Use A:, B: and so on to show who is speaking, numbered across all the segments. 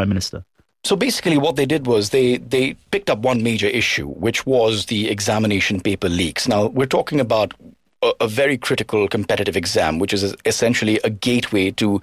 A: Prime Minister?
B: So basically what they did was they picked up one major issue, which was the examination paper leaks. Now, we're talking about a very critical competitive exam, which is essentially a gateway to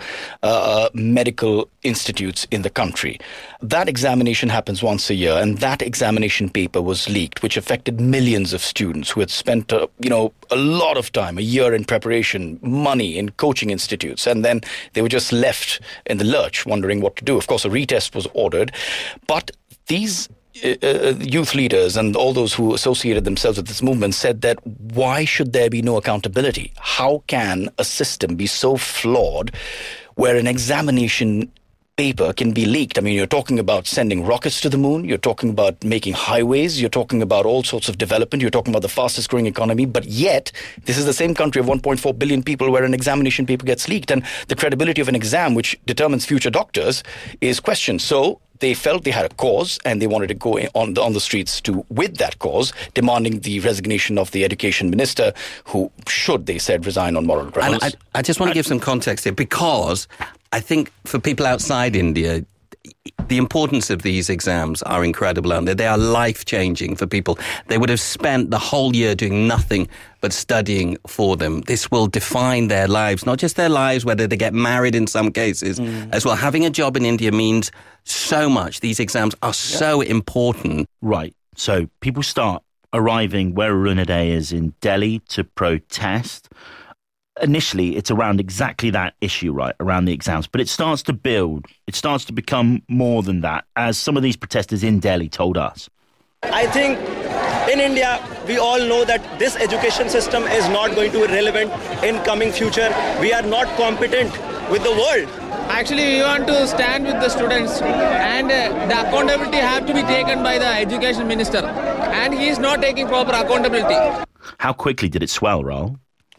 B: medical institutes in the country. That examination happens once a year, and that examination paper was leaked, which affected millions of students who had spent a lot of time, a year in preparation, money in coaching institutes, and then they were just left in the lurch, wondering what to do. Of course, a retest was ordered, but these youth leaders and all those who associated themselves with this movement said that why should there be no accountability? How can a system be so flawed where an examination paper can be leaked? I mean, you're talking about sending rockets to the moon, you're talking about making highways, you're talking about all sorts of development, you're talking about the fastest growing economy, but yet this is the same country of 1.4 billion people where an examination paper gets leaked, and the credibility of an exam, which determines future doctors, is questioned. So they felt they had a cause, and they wanted to go on the streets with that cause, demanding the resignation of the education minister, who should, they said, resign on moral grounds.
C: And I just want to give some context here, because I think for people outside India, the importance of these exams are incredible, aren't they? They are life-changing for people. They would have spent the whole year doing nothing but studying for them. This will define their lives, not just their lives, whether they get married in some cases as well. Having a job in India means so much. These exams are so important.
A: Right. So people start arriving where Arunoday is in Delhi to protest. Initially, it's around exactly that issue, right, around the exams. But it starts to build. It starts to become more than that, as some of these protesters in Delhi told us.
D: I think in India, we all know that this education system is not going to be relevant in coming future. We are not competent with the world.
E: Actually, we want to stand with the students, and the accountability have to be taken by the education minister. And he is not taking proper accountability.
A: How quickly did it swell, Rahul?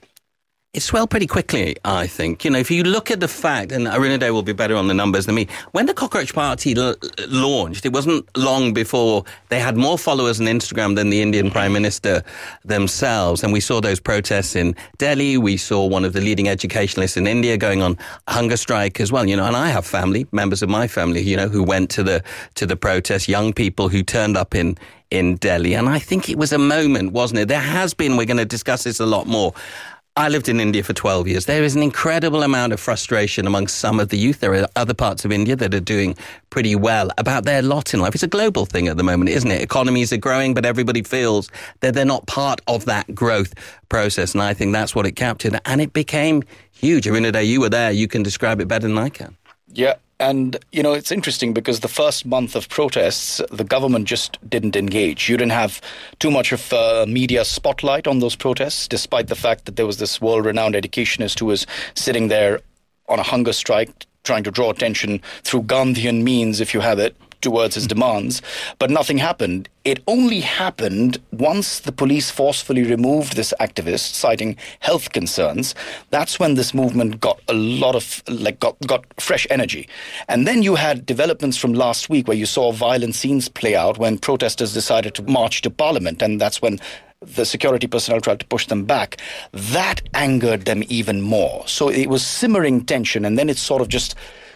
C: It swelled pretty quickly, I think. You know, if you look at the fact, and Arunoday will be better on the numbers than me, when the Cockroach Party launched, it wasn't long before they had more followers on Instagram than the Indian Prime Minister themselves. And we saw those protests in Delhi. We saw one of the leading educationalists in India going on hunger strike as well. You know, and I have family, members of my family, you know, who went to the protest, young people who turned up in Delhi. And I think it was a moment, wasn't it? There has been, we're going to discuss this a lot more. I lived in India for 12 years. There is an incredible amount of frustration among some of the youth. There are other parts of India that are doing pretty well about their lot in life. It's a global thing at the moment, isn't it? Economies are growing, but everybody feels that they're not part of that growth process. And I think that's what it captured. And it became huge. Arunoday, you were there. You can describe it better than I can.
B: Yeah. And, you know, it's interesting because the first month of protests, the government just didn't engage. You didn't have too much of media spotlight on those protests, despite the fact that there was this world-renowned educationist who was sitting there on a hunger strike, trying to draw attention through Gandhian means, if you have it, towards his demands. But nothing happened. It only happened once the police forcefully removed this activist, citing health concerns. That's when this movement got a lot of, got fresh energy. And then you had developments from last week where you saw violent scenes play out when protesters decided to march to Parliament. And that's when the security personnel tried to push them back. That angered them even more. So it was simmering tension, and then it sort of just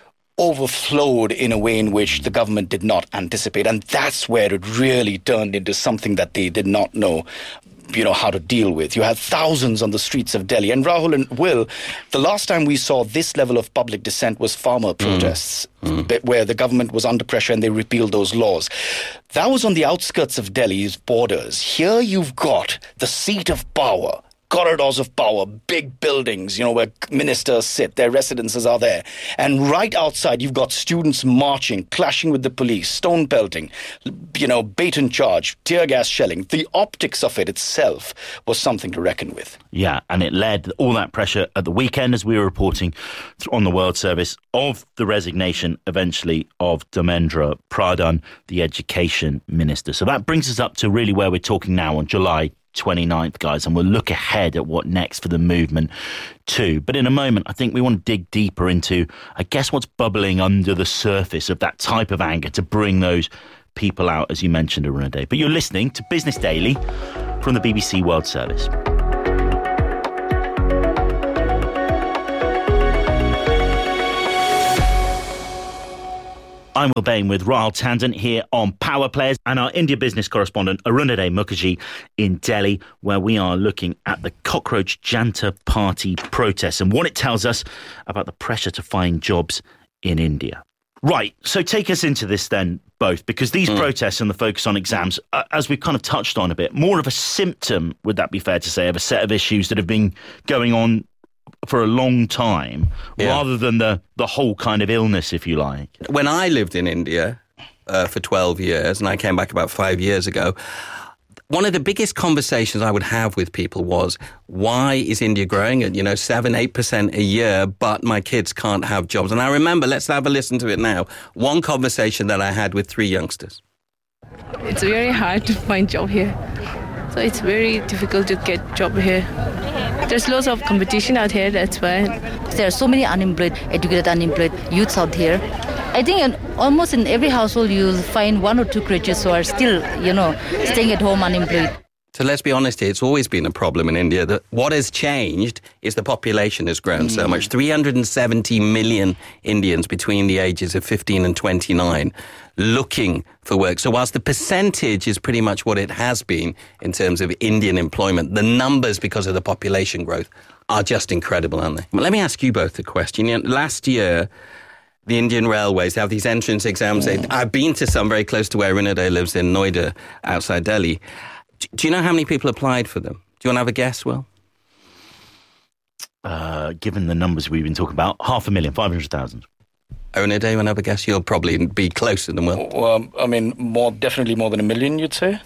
B: overflowed in a way in which the government did not anticipate. And that's where it really turned into something that they did not know, how to deal with. You had thousands on the streets of Delhi. And Rahul and Will, the last time we saw this level of public dissent was farmer protests, where the government was under pressure and they repealed those laws. That was on the outskirts of Delhi's borders. Here you've got the seat of power, corridors of power, big buildings, where ministers sit, their residences are there. And right outside, you've got students marching, clashing with the police, stone pelting, bait and charge, tear gas shelling. The optics of it itself was something to reckon with.
A: Yeah, and it led all that pressure at the weekend, as we were reporting on the World Service, of the resignation eventually of Dharmendra Pradhan, the education minister. So that brings us up to really where we're talking now on July 29th, guys, and we'll look ahead at what next for the movement too. But in a moment, I think we want to dig deeper into, I guess, what's bubbling under the surface of that type of anger to bring those people out, as you mentioned, Arunoday. But you're listening to Business Daily from the BBC World Service. I'm Will Bain with Rahul Tandon here on Power Players and our India business correspondent Arunadhay Mukherjee in Delhi, where we are looking at the Cockroach Janta Party protests and what it tells us about the pressure to find jobs in India. Right, so take us into this then, both, because these protests and the focus on exams, as we've kind of touched on a bit, more of a symptom, would that be fair to say, of a set of issues that have been going on for a long time, rather than the whole kind of illness, if you like.
C: When I lived in India for 12 years, and I came back about 5 years ago, one of the biggest conversations I would have with people was, why is India growing at, 7-8% a year, but my kids can't have jobs? And I remember, let's have a listen to it now, one conversation that I had with 3 youngsters.
F: It's very hard to find job here. So it's very difficult to get job here. There's lots of competition out here, that's why.
G: There are so many educated unemployed youths out here. I think almost in every household you'll find 1 or 2 creatures who are still, staying at home unemployed.
C: So let's be honest here, it's always been a problem in India. That what has changed is the population has grown so much. 370 million Indians between the ages of 15 and 29 looking for work. So whilst the percentage is pretty much what it has been in terms of Indian employment, the numbers, because of the population growth, are just incredible, aren't they? Well, let me ask you both a question. Last year, the Indian Railways have these entrance exams. I've been to some very close to where Arunadhay lives in Noida, outside Delhi. Do you know how many people applied for them? Do you want to have a guess, Will?
A: Given the numbers we've been talking about, 500,000, 500,000.
C: Arunadhay, you want to have a guess? You'll probably be closer than Will.
B: Well, definitely more than 1 million, you'd say?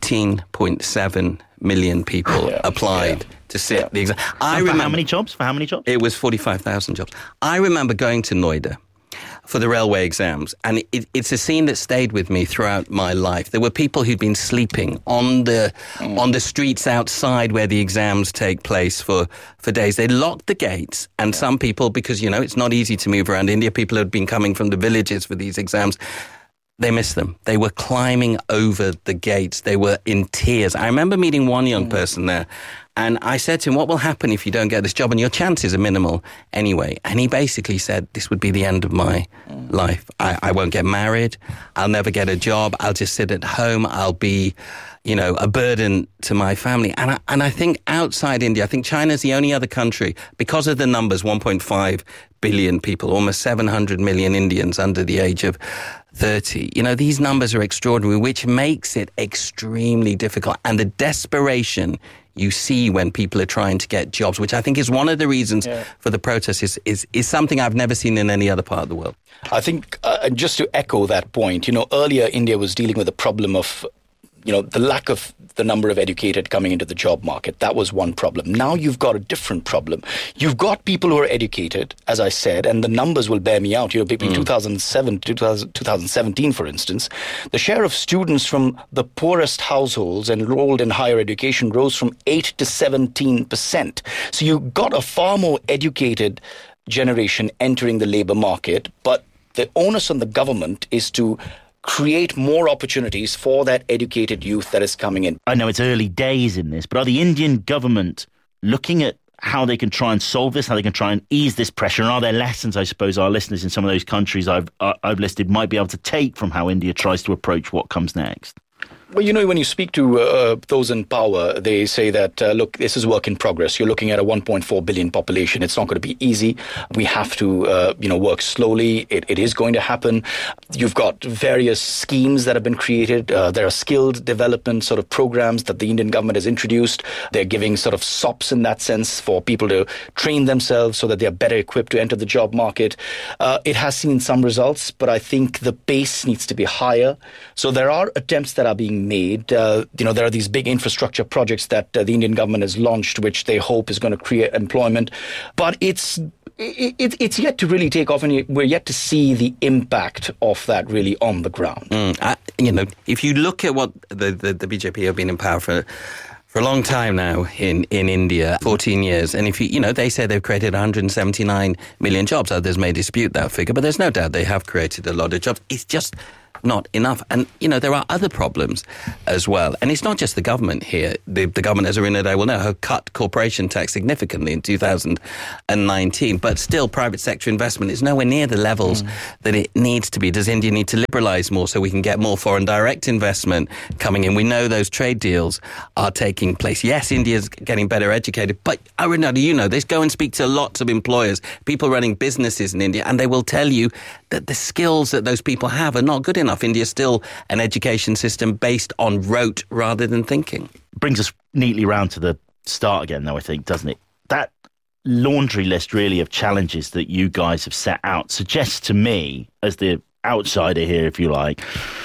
C: 18.7 million people applied to sit the exam.
A: For how many jobs?
C: It was 45,000 jobs. I remember going to Noida for the railway exams, and it's a scene that stayed with me throughout my life. There were people who'd been sleeping on the streets outside where the exams take place for days. They locked the gates, and some people, because, it's not easy to move around India, people had been coming from the villages for these exams. They missed them. They were climbing over the gates. They were in tears. I remember meeting one young person there, and I said to him, what will happen if you don't get this job? And your chances are minimal anyway. And he basically said, this would be the end of my life. I won't get married. I'll never get a job. I'll just sit at home. I'll be, a burden to my family. And I think outside India, I think China's the only other country, because of the numbers, 1.5 billion people, almost 700 million Indians under the age of 30. These numbers are extraordinary, which makes it extremely difficult. And the desperation you see when people are trying to get jobs, which I think is one of the reasons for the protest, is something I've never seen in any other part of the world.
B: I think, just to echo that point, earlier India was dealing with the problem of the lack of the number of educated coming into the job market. That was one problem. Now you've got a different problem. You've got people who are educated, as I said, and the numbers will bear me out. Between 2007 to 2017, for instance, the share of students from the poorest households enrolled in higher education rose from 8 to 17%. So you've got a far more educated generation entering the labour market, but the onus on the government is to create more opportunities for that educated youth that is coming in.
A: I know it's early days in this, but are the Indian government looking at how they can try and solve this, how they can try and ease this pressure? And are there lessons, I suppose, our listeners in some of those countries I've listed might be able to take from how India tries to approach what comes next?
B: Well, when you speak to those in power, they say that, look, this is work in progress. You're looking at a 1.4 billion population. It's not going to be easy. We have to, work slowly. It is going to happen. You've got various schemes that have been created. There are skilled development sort of programs that the Indian government has introduced. They're giving sort of SOPs in that sense for people to train themselves so that they're better equipped to enter the job market. It has seen some results, but I think the base needs to be higher. So there are attempts that are being made. There are these big infrastructure projects that the Indian government has launched, which they hope is going to create employment. But it's yet to really take off, and we're yet to see the impact of that really on the ground.
C: If you look at what the BJP have been in power for a long time now in India, 14 years. And if they say they've created 179 million jobs. Others may dispute that figure, but there's no doubt they have created a lot of jobs. It's just not enough. And, there are other problems as well. And it's not just the government here. The government, as Aruna Day will know, have cut corporation tax significantly in 2019. But still, private sector investment is nowhere near the levels that it needs to be. Does India need to liberalise more so we can get more foreign direct investment coming in? We know those trade deals are taking place. Yes, India's getting better educated. But, Aruna, they go and speak to lots of employers, people running businesses in India, and they will tell you that the skills that those people have are not good enough. India's still an education system based on rote rather than thinking.
A: Brings us neatly round to the start again, though, I think, doesn't it? That laundry list, really, of challenges that you guys have set out suggests to me, as the outsider here, if you like,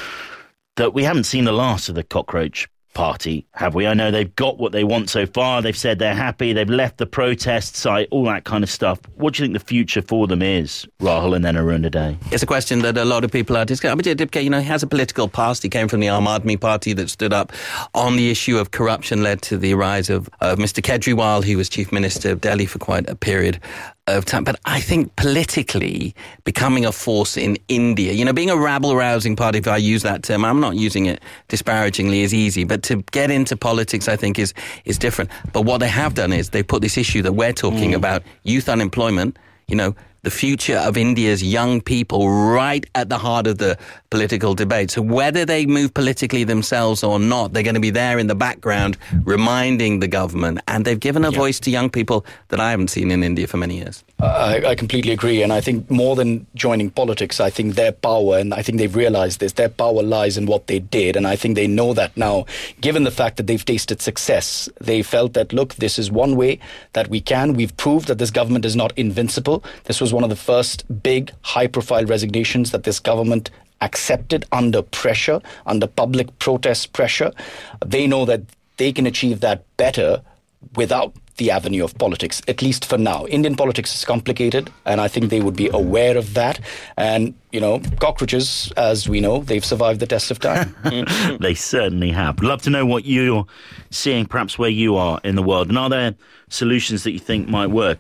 A: that we haven't seen the last of the Cockroach Party, have we? I know they've got what they want so far. They've said they're happy. They've left the protest site, all that kind of stuff. What do you think the future for them is, Rahul, and then Aruna Day?
C: It's a question that a lot of people are discussing. Abhijit Dipke, he has a political past. He came from the Aam Aadmi Party that stood up on the issue of corruption, led to the rise of Mr. Kejriwal, who was Chief Minister of Delhi for quite a period of time. But I think politically becoming a force in India, being a rabble-rousing party, if I use that term, I'm not using it disparagingly, is easy. But to get into politics, I think, is different. But what they have done is they put this issue that we're talking about, youth unemployment, the future of India's young people right at the heart of the political debate. So whether they move politically themselves or not, they're going to be there in the background reminding the government. And they've given a voice to young people that I haven't seen in India for many years.
B: I completely agree. And I think more than joining politics, I think their power, and I think they've realized this, their power lies in what they did. And I think they know that now, given the fact that they've tasted success. They felt that, look, this is one way that we can. We've proved that this government is not invincible. This was one of the first big, high-profile resignations that this government accepted under pressure, under public protest pressure. They know that they can achieve that better without the avenue of politics, at least for now. Indian politics is complicated, and I think they would be aware of that. And, cockroaches, as we know, they've survived the test of time.
A: They certainly have. Love to know what you're seeing, perhaps where you are in the world. And are there solutions that you think might work?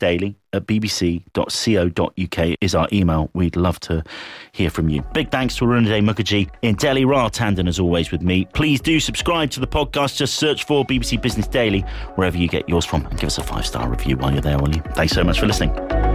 A: businessdaily@bbc.co.uk is our email. We'd love to hear from you. Big thanks to Aruna Day Mukherjee in Delhi. Rahul Tandon, as always, with me. Please do subscribe to the podcast. Just search for BBC Business Daily wherever you get yours from, and give us a 5-star review while you're there, will you? Thanks so much for listening.